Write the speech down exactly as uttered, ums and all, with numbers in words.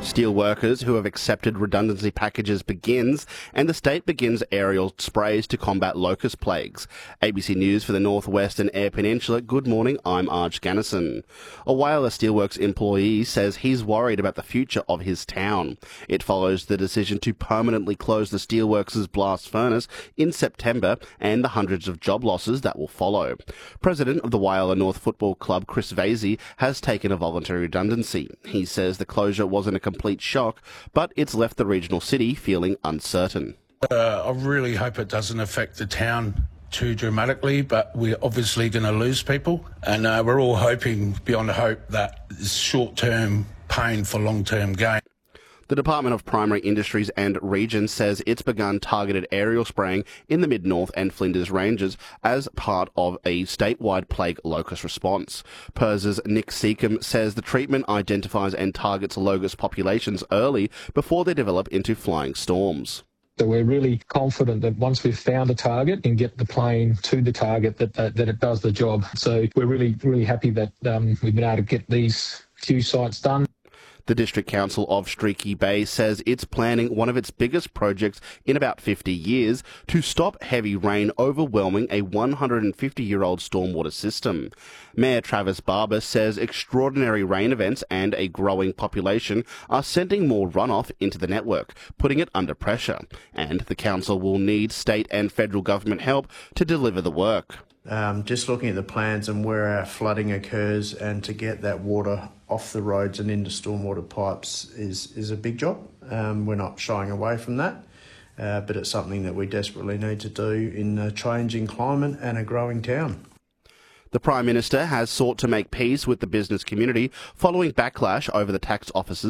Steel workers who have accepted redundancy packages begins, and the state begins aerial sprays to combat locust plagues. A B C News for the Northwest and Eyre Peninsula. Good morning, I'm Arj Gannison. A Whyalla Steelworks employee says he's worried about the future of his town. It follows the decision to permanently close the Steelworks' blast furnace in September and the hundreds of job losses that will follow. President of the Whyalla North Football Club, Chris Vasey, has taken a voluntary redundancy. He says the closure wasn't a complete shock, but it's left the regional city feeling uncertain. Uh, I really hope it doesn't affect the town too dramatically, but we're obviously going to lose people, and uh, we're all hoping beyond hope that it's short-term pain for long-term gain. The Department of Primary Industries and Regions says it's begun targeted aerial spraying in the Mid-North and Flinders Ranges as part of a statewide plague locust response. P I R S's Nick Seacombe says the treatment identifies and targets locust populations early before they develop into flying storms. So we're really confident that once we've found a target and get the plane to the target, that that, that it does the job. So we're really, really happy that um, we've been able to get these few sites done. The District Council of Streaky Bay says it's planning one of its biggest projects in about fifty years to stop heavy rain overwhelming a one hundred fifty year old stormwater system. Mayor Travis Barber says extraordinary rain events and a growing population are sending more runoff into the network, putting it under pressure, and the council will need state and federal government help to deliver the work. Um, just looking at the plans and where our flooding occurs, and to get that water off the roads and into stormwater pipes is, is a big job. Um, we're not shying away from that, uh, but it's something that we desperately need to do in a changing climate and a growing town. The Prime Minister has sought to make peace with the business community following backlash over the tax office's